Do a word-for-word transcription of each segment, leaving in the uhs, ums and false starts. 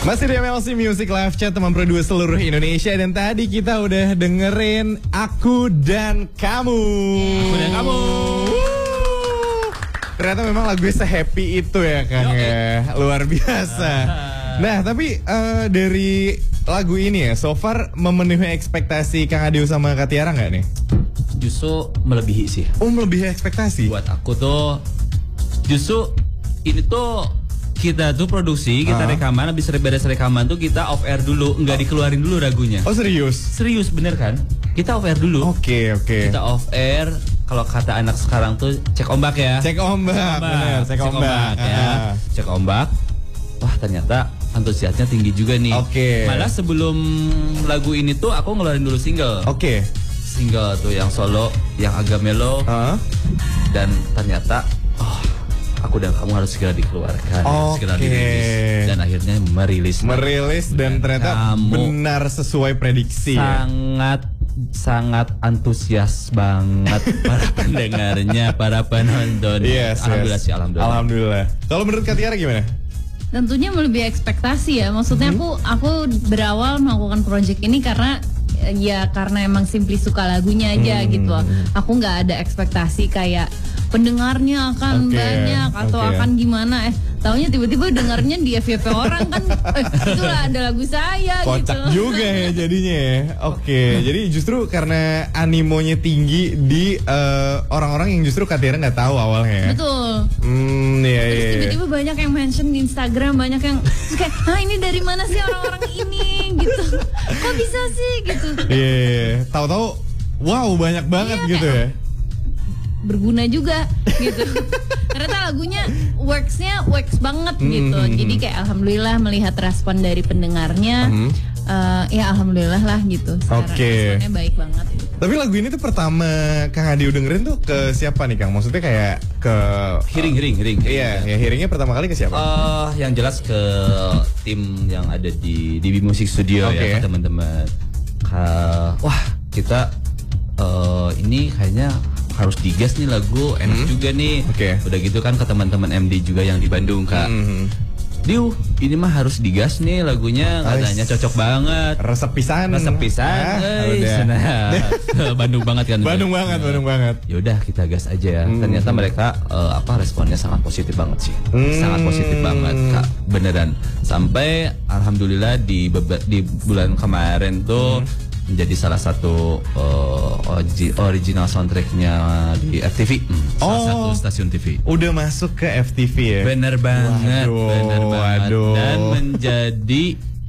Masih di M L C Music Live Chat, teman pro dua seluruh Indonesia. Dan tadi kita udah dengerin Aku dan Kamu. Aku dan Kamu. Ternyata memang lagunya se-happy itu ya Kang ya. Luar biasa. Nah tapi uh, dari lagu ini ya, so far memenuhi ekspektasi Kang Adiu sama Kak Tiara gak nih? Justru melebihi sih. Oh, melebihi ekspektasi? Buat aku tuh, justru ini tuh kita tuh produksi, kita uh. rekaman, habis beres rekaman tuh kita off air dulu, nggak dikeluarin dulu lagunya. Oh serius? Serius bener kan? Kita off air dulu. Oke okay, oke. Okay. Kita off air, kalau kata anak sekarang tuh cek ombak ya. Cek ombak, cek ombak, bener, cek, cek ombak, ombak uh. ya. Cek ombak. Wah ternyata antusiasnya tinggi juga nih. Oke. Okay. Malah sebelum lagu ini tuh aku ngeluarin dulu single. Oke. Okay. Single tuh yang solo, yang agak mellow. Uh. Dan ternyata Aku dan Kamu harus segera dikeluarkan, okay. segera dirilis, dan akhirnya merilis. Merilis dan, dan ternyata benar sesuai prediksi. Sangat ya? sangat antusias banget para pendengarnya, para penonton. Yes, alhamdulillah yes. sih, alhamdulillah. Alhamdulillah. Kalau menurut Kak Tiara gimana? Tentunya melebihi ekspektasi ya. Maksudnya hmm. aku aku berawal melakukan project ini karena ya karena emang simply suka lagunya aja hmm. gitu. Aku nggak ada ekspektasi kayak pendengarnya akan okay, banyak atau okay. akan gimana, eh taunya tiba-tiba dengarnya di F Y P orang kan, eh, itulah ada lagu saya. Kocak gitu. juga ya jadinya ya. Oke, okay. Jadi justru karena animonya tinggi di uh, orang-orang yang justru Kak Tiara nggak tahu awalnya. Betul. Hmm, iya, Terus iya. tiba-tiba banyak yang mention di Instagram, banyak yang kayak, ah ini dari mana sih orang-orang ini gitu, kok bisa sih gitu. Iya, yeah, tahu-tahu, wow banyak banget yeah, gitu ya. Berguna juga gitu. Ternyata lagunya worksnya works banget gitu. Mm-hmm. Jadi kayak alhamdulillah melihat respon dari pendengarnya, mm-hmm. uh, ya alhamdulillah lah gitu. Oke. Okay. Responnya baik banget. Gitu. Tapi lagu ini tuh pertama Kang Adiu dengerin tuh ke siapa nih Kang? Maksudnya kayak ke Hearing, hearing, hearing. Iya, ya hearingnya pertama kali ke siapa? Uh, yang jelas ke tim yang ada di D B Music Studio okay. ya teman-teman. Uh, wah kita uh, ini kayaknya harus digas nih lagu, enak hmm. juga nih. Okay. Udah gitu kan ke teman-teman M D juga yang di Bandung Kak. Hmm. Diu, ini mah harus digas nih lagunya, katanya cocok banget. Resep pisan. Resep pisan. Ah, nah, Bandung banget kan. Bandung banget, ya. Bandung banget. Yaudah kita gas aja. Hmm. Ternyata mereka uh, apa responnya sangat positif banget sih. Hmm. Sangat positif banget Kak, beneran. Sampai alhamdulillah di di bulan kemarin tuh hmm. menjadi salah satu uh, original soundtracknya di F T V, hmm, salah oh, satu stasiun T V. Udah masuk ke F T V ya? Bener banget, waduh, bener banget. Waduh. Dan menjadi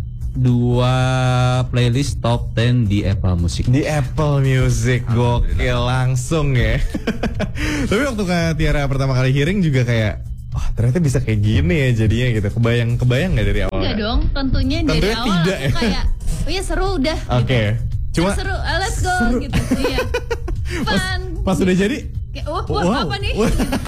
dua playlist top sepuluh di Apple Music. Di Apple Music, gokil langsung ya. Tapi waktu Kak Tiara pertama kali hearing juga kayak, oh ternyata bisa kayak gini ya jadinya gitu. Kebayang kebayang nggak dari awal? Enggak dong, tentunya, tentunya dari awal tidak, aku kayak, oh ya seru udah. Oke. Okay. Gitu. Cuma seru, uh, let's go seru. Gitu. Iya. Fun. Pas, pas udah jadi, kayak, oh, wah, wow. apa nih?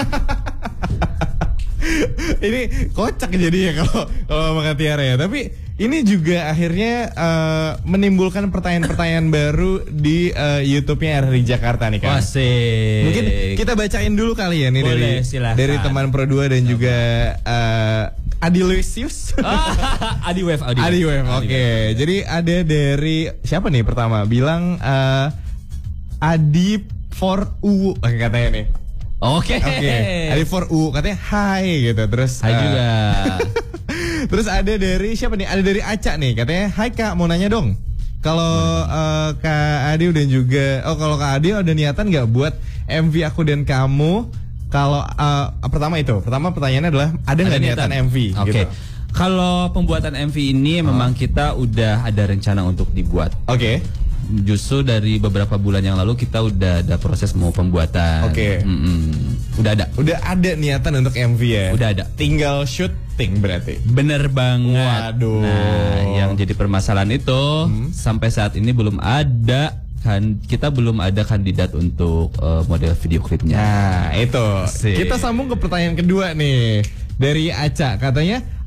Ini kocak jadinya kalau kalau sama Kak Tiara ya. Tapi ini juga akhirnya uh, menimbulkan pertanyaan-pertanyaan baru di uh, YouTube-nya R R I Jakarta nih Kak. Asik. Mungkin kita bacain dulu kali ya nih. Boleh, dari silahkan. Dari teman Pro dua dan juga uh, Adi Lucius. Adi Wave, Adi Wave. Adi Wave. Oke. Okay. Jadi ada dari siapa nih pertama? Bilang uh, Adi for U katanya nih. Oke. Okay. Oke. Okay. Adi for U katanya hai gitu. Terus hai uh, juga. Terus ada dari siapa nih? Ada dari Aca nih katanya, hai Kak mau nanya dong. Kalau uh, Kak Adi dan juga oh kalau Kak Adi ada niatan nggak buat M V Aku dan Kamu? Kalau uh, pertama itu, pertama pertanyaannya adalah ada nggak niatan M V? Oke. Okay. Gitu. Kalau pembuatan M V ini uh. memang kita udah ada rencana untuk dibuat. Oke. Okay. Justru dari beberapa bulan yang lalu kita udah ada proses mau pembuatan. Oke. Okay. Mm-mm. Udah ada. Udah ada niatan untuk M V ya. Udah ada. Tinggal syuting berarti. Bener banget. Waduh. Nah, yang jadi permasalahan itu hmm. sampai saat ini belum ada. Kan kita belum ada kandidat untuk uh, model video klipnya. Nah itu Asik. Kita sambung ke pertanyaan kedua nih dari Aca. Katanya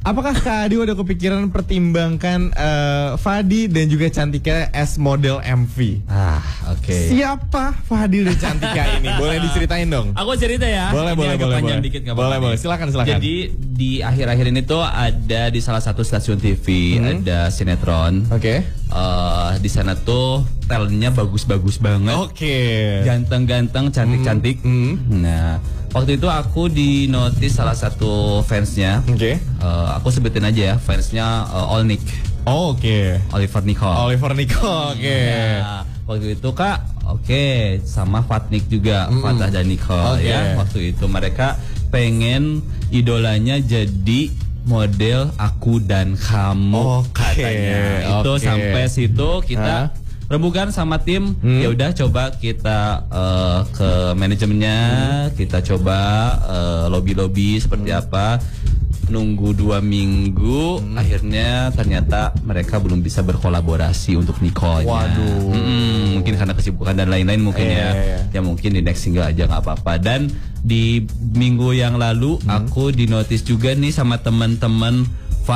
apakah Kak Adi udah kepikiran pertimbangkan uh, Fadi dan juga Cantika as model M V? Ah, oke. Okay. Siapa Fadi dan Cantika ini? Boleh diceritain dong? Aku cerita ya. Boleh, ini boleh, agak boleh. panjang Boleh, dikit, gak boleh, apa-apa boleh. nih. Silakan, silakan. Jadi di akhir-akhir ini tuh ada di salah satu stasiun T V hmm. ada sinetron. Oke. Okay. Uh, di sana tuh talentnya bagus-bagus banget. Oke. Okay. Ganteng-ganteng, cantik-cantik. Hmm. Hmm. Nah, waktu itu aku di notice salah satu fansnya. Oke. Okay. Uh, aku sebutin aja ya, fansnya uh, All Nick. Oh, oke. Okay. Oliver Nicole. Oliver Nicole, oke. Okay. Nah, waktu itu Kak, oke, okay, sama Fatnik juga, mm. Fatah dan Nicole okay. ya. Waktu itu mereka pengen idolanya jadi model Aku dan Kamu okay. katanya. Itu okay. sampai situ kita huh? rembukan sama tim. Hmm. Ya udah coba kita uh, ke manajemennya, hmm. kita coba uh, lobby-lobby seperti hmm. apa. Nunggu dua minggu, hmm. akhirnya ternyata mereka belum bisa berkolaborasi untuk Nicole. Waduh. Hmm, mungkin karena kesibukan dan lain-lain mungkin eh, ya. Eh. Ya mungkin di next single aja nggak apa-apa. Dan di minggu yang lalu hmm. aku dinotis juga nih sama teman-teman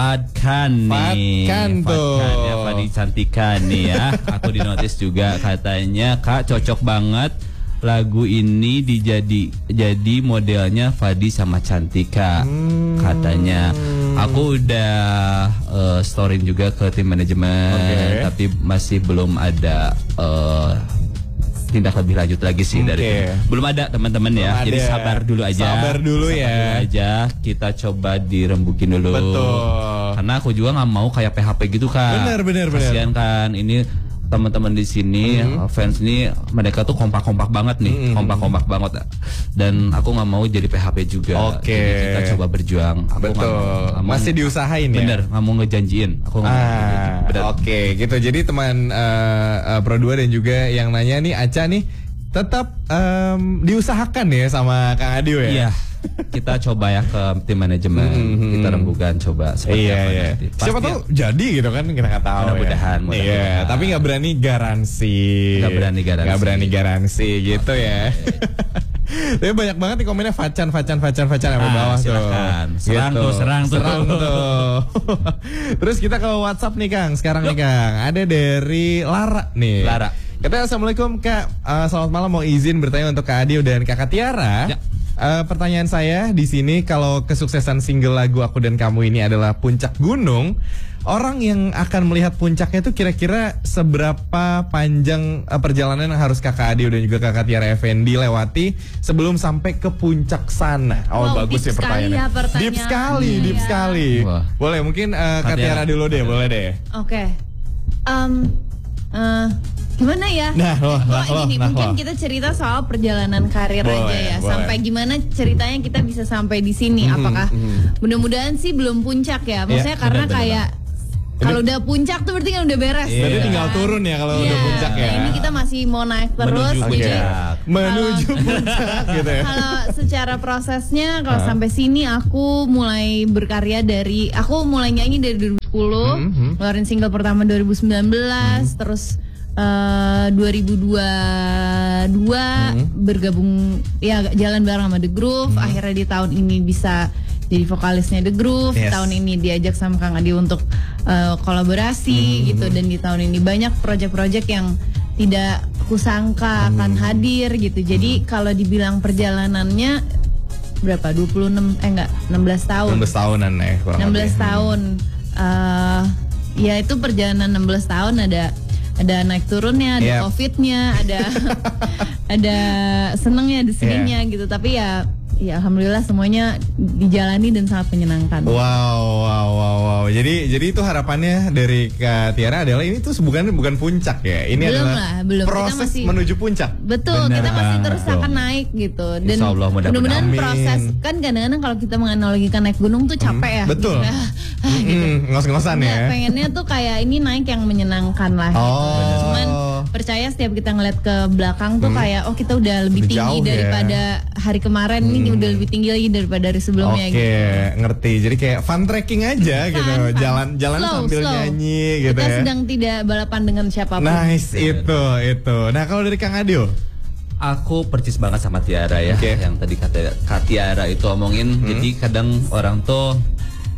Fadkan nih. Fadkan tuh. Fadkan ya, Fadi Cantika nih ya. Aku dinotis juga katanya Kak cocok banget. Lagu ini dijadi jadi modelnya Fadi sama Cantika hmm. katanya. Aku udah uh, storyin juga ke tim manajemen, okay. tapi masih belum ada uh, tindak lebih lanjut lagi sih okay. dari itu. Belum ada teman-teman ya. Ada. Jadi sabar dulu aja. Sabar dulu sabar ya. Dulu aja. Kita coba dirembukin dulu. Betul. Karena aku juga nggak mau kayak P H P gitu kan. Benar benar benar. Kasian kan ini. Teman-teman di sini mm-hmm. fans ini mereka tuh kompak-kompak banget nih, mm-hmm. kompak-kompak banget. Dan aku nggak mau jadi P H P juga. Oke. Okay. Jadi kita coba berjuang. Aku betul. Gak mau, masih diusahain ya. Bener, nggak mau ngejanjiin. Aku nggak ah, mau. Oke, okay. gitu. Jadi teman uh, uh, Pro dua dan juga yang nanya nih Aca nih tetap um, diusahakan ya sama Kang Adio ya. Iya. Kita coba ya ke tim manajemen, mm-hmm. kita rembukan coba seperti iya, apa iya. nanti. Siapa tahu jadi gitu kan, kita nggak tahu. Mudah-mudahan. Ya. Iya, tapi nggak berani garansi. Nggak berani garansi. Nggak berani garansi gitu okay. ya. Tapi banyak banget nih komennya Facan, Facan, Facan, Facan sampai ah, bawah silakan. tuh. Serang gitu. tuh, serang tuh. Serang tuh. Terus kita ke WhatsApp nih Kang, sekarang Yuk. nih Kang. Ada dari Lara nih. Lara. Katanya assalamualaikum Kak, uh, selamat malam, mau izin bertanya untuk Kak Adio dan Kakak Tiara. Ya. Uh, pertanyaan saya di sini, kalau kesuksesan single lagu Aku dan Kamu ini adalah puncak gunung, orang yang akan melihat puncaknya itu kira-kira seberapa panjang uh, perjalanan yang harus Kakak Adio dan juga Kakak Tiara Effendi lewati sebelum sampai ke puncak sana? Oh, wow, bagus ya pertanyaannya. Ya pertanyaan. Deep sekali, hmm, deep ya. sekali. Wah. Boleh mungkin uh, Kak Tiara dulu deh, boleh deh. Oke. Okay. Um, uh, Gimana ya? Nah, loh, nah, oh, ini nah, mungkin loh. kita cerita soal perjalanan karir boleh, aja ya. boleh. Sampai gimana ceritanya kita bisa sampai di sini? Mm-hmm, Apakah mm-hmm. mudah-mudahan sih belum puncak ya? Maksudnya ya, karena benar, kayak kalau udah puncak tuh berarti kan udah beres. Berarti gitu tinggal kan? turun ya kalau yeah. udah puncak ya. Nah, ini kita masih mau naik terus. Menuju Jadi puncak. Menuju puncak gitu ya. Kalau secara prosesnya kalau sampai sini aku mulai berkarya dari aku mulai nyanyi dari dua ribu sepuluh, mm-hmm. ngeluarin single pertama dua ribu sembilan belas, mm-hmm. terus Uh, dua ribu dua puluh dua hmm. bergabung ya jalan bareng sama The Groove, hmm. akhirnya di tahun ini bisa jadi vokalisnya The Groove. Yes. Tahun ini diajak sama Kang Adi untuk uh, kolaborasi hmm. gitu, dan di tahun ini banyak proyek-proyek yang tidak kusangka hmm. akan hadir gitu. Jadi hmm. kalau dibilang perjalanannya berapa? dua puluh enam eh enggak enam belas tahun. enam belas tahunan ya kurang enam belas lebih. tahun. Uh, ya itu perjalanan enam belas tahun, ada ada naik turunnya, ada yep. covidnya, ada ada senengnya, ada sedihnya yeah. gitu. Tapi ya, ya alhamdulillah semuanya dijalani dan sangat menyenangkan. Wow, wow, wow, wow. Jadi, jadi itu harapannya dari Kak Tiara adalah ini tuh bukan bukan puncak ya. Ini belum adalah lah, belum. proses kita masih, menuju puncak. Betul, benar, kita masih terus betul. akan naik gitu. Dan mudah-mudahan proses, kan kadang-kadang kalau kita menganalogikan naik gunung tuh capek ya. Hmm, betul. Gitu. gitu. Hmm, ngos-ngosan ya. Pengennya tuh kayak ini naik yang menyenangkan lah. Oh. Gitu. Cuman percaya setiap kita ngeliat ke belakang tuh hmm. kayak oh kita udah lebih, lebih tinggi daripada ya. hari kemarin, hmm. ini udah lebih tinggi lagi daripada hari sebelumnya. Oke, okay, gitu. ngerti. Jadi kayak fun trekking aja fun, gitu, fun. jalan jalan slow, sambil slow. nyanyi gitu kita ya. Kita sedang tidak balapan dengan siapapun. Nice itu itu. Nah kalau dari Kang Adio, aku percis banget sama Tiara ya, okay. yang tadi kata Kak Tiara itu omongin. Hmm. Jadi kadang orang tuh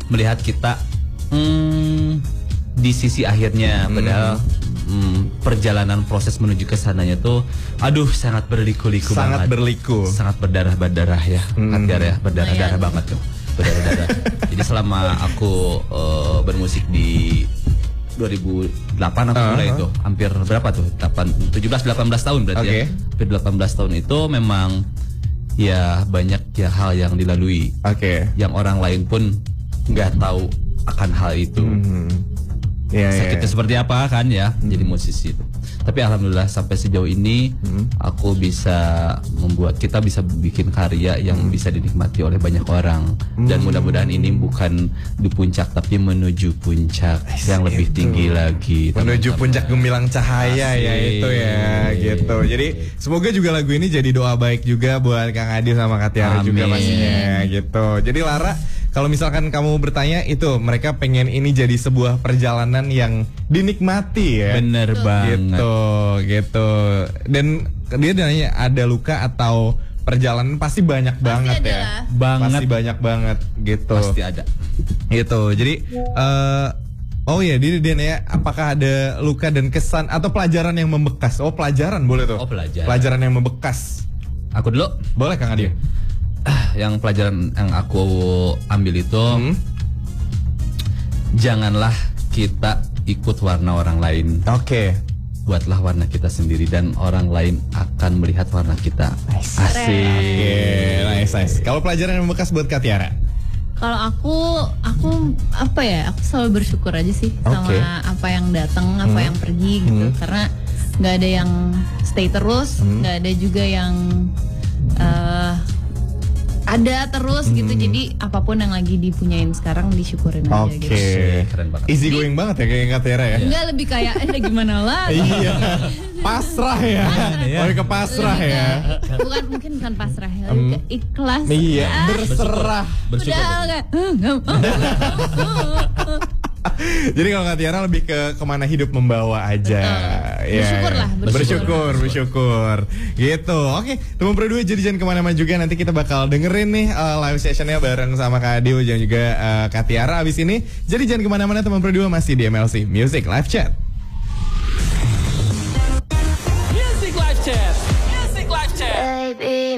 melihat kita hmm, di sisi akhirnya, padahal hmm, perjalanan proses menuju ke sananya tuh, aduh sangat berliku-liku Sangat banget. berliku. Sangat berdarah-berdarah ya, Katiara ya, berdarah-darah Lumayan. banget tuh, berdarah-darah. Jadi selama aku uh, bermusik di dua ribu delapan aku mulai Uh-huh. itu, hampir berapa tuh? delapan, tujuh belas delapan belas tahun berarti Oke. ya. Hampir delapan belas tahun itu memang ya banyak ya hal yang dilalui, Oke. yang orang lain pun nggak tahu akan hal itu. Hmm. Iya, iya, Sakitnya iya. seperti apa kan ya, jadi musisi itu. Tapi alhamdulillah sampai sejauh ini aku bisa membuat, kita bisa bikin karya yang bisa dinikmati oleh banyak orang, dan mudah-mudahan ini bukan di puncak tapi menuju puncak yang lebih itu. tinggi lagi. Menuju teman-teman. puncak gemilang cahaya ya Asik. itu ya gitu. Jadi semoga juga lagu ini jadi doa baik juga buat Kang Adi sama Katiara juga Amin. pastinya gitu. Jadi Lara, kalau misalkan kamu bertanya itu mereka pengen ini jadi sebuah perjalanan yang dinikmati ya. Bener banget. Gitu, gitu. Dan dia nanya ada luka atau perjalanan pasti banyak banget ada ya. lah. Banget. Pasti banyak banget gitu. Pasti ada. Gitu. Jadi eh oh iya, dia dia nanya apakah ada luka dan kesan atau pelajaran yang membekas. Oh, pelajaran boleh tuh. Oh, pelajaran. Pelajaran yang membekas. Aku dulu. Boleh Kang Adi? Yang pelajaran yang aku ambil itu, Hmm? janganlah kita ikut warna orang lain. Oke. Buatlah warna kita sendiri dan orang lain akan melihat warna kita. Asik. Oke, nice, nice. Kalau pelajaran yang membekas buat Katiara? Kalau aku, aku apa ya? Aku selalu bersyukur aja sih Oke. sama apa yang datang, apa yang pergi gitu. Karena nggak ada yang stay terus, nggak ada juga yang eh, ada terus gitu. Jadi apapun yang lagi dipunyain sekarang disyukurin aja Oke. gitu. Keren banget. Easy going banget ya kayak Katiara ya? Enggak, lebih kayak eh gimana lah. Iya. Pasrah ya. Lebih ke pasrah Lebih ya. ke- bukan mungkin bukan pasrah ya, lebih ke ikhlas. Iya, Ah, berserah. Bersyukur. udah enggak. "Eh, nggak mau." Jadi kalau Katiara lebih ke kemana hidup membawa aja. Betul. Bersyukur lah, bersyukur. Bersyukur, bersyukur. Gitu. Oke, teman Pro dua, jadi jangan kemana-mana juga. Nanti kita bakal dengerin nih uh, live sessionnya bareng sama Kak Adi dan juga uh, Katiara abis ini. Jadi jangan kemana-mana teman Pro dua, masih di M L C Music Live Chat.